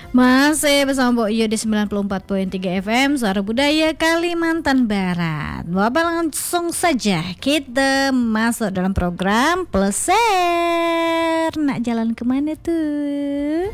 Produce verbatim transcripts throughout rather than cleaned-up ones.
Masih bersama Mbok Iyo di sembilan puluh empat koma tiga F M Suara Budaya Kalimantan Barat. Bapak langsung saja kita masuk dalam program Pleser. Nak jalan kemana tuh?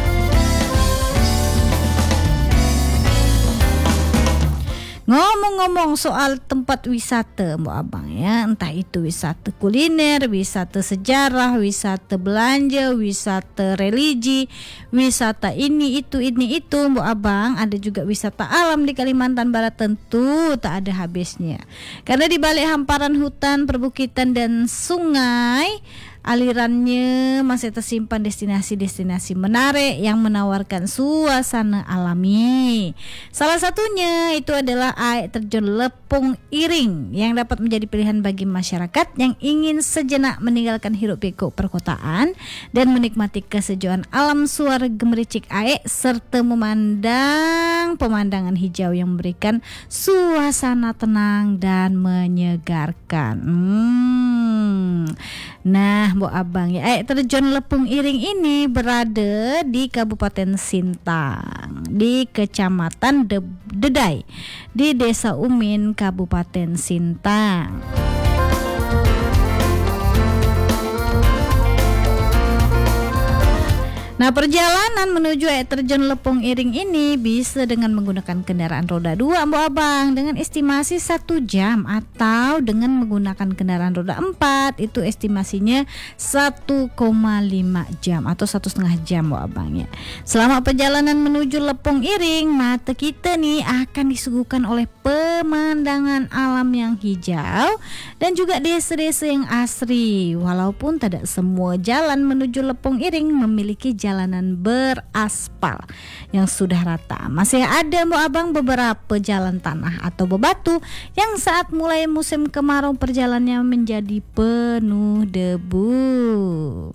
Ngomong-ngomong soal tempat wisata Mbok Abang ya, entah itu wisata kuliner, wisata sejarah, wisata belanja, wisata religi, wisata ini itu ini itu Mbok Abang, ada juga wisata alam di Kalimantan Barat, tentu tak ada habisnya. Karena di balik hamparan hutan, perbukitan dan sungai, alirannya masih tersimpan destinasi-destinasi menarik yang menawarkan suasana alami. Salah satunya itu adalah air terjun Lepung Iring yang dapat menjadi pilihan bagi masyarakat yang ingin sejenak meninggalkan hiruk-pikuk perkotaan dan menikmati kesejauhan alam, suara gemericik air serta memandang pemandangan hijau yang memberikan suasana tenang dan menyegarkan. Hmm. Nah, Mbok Abang ya, air terjun Lepung Iring ini berada di Kabupaten Sintang, di Kecamatan De- Dedai, di Desa Umin, Kabupaten Sintang. Nah, perjalanan menuju air terjun Lepung Iring ini bisa dengan menggunakan kendaraan roda dua Mbok Abang dengan estimasi satu jam, atau dengan menggunakan kendaraan roda empat itu estimasinya satu koma lima jam atau satu setengah jam Mbok Abang ya. Selama perjalanan menuju Lepung Iring, mata kita nih akan disuguhkan oleh pemandangan alam yang hijau dan juga desa-desa yang asri. Walaupun tidak semua jalan menuju Lepung Iring memiliki jalanan beraspal yang sudah rata, masih ada Mbok Abang beberapa jalan tanah atau bebatu yang saat mulai musim kemarau perjalanannya menjadi penuh debu.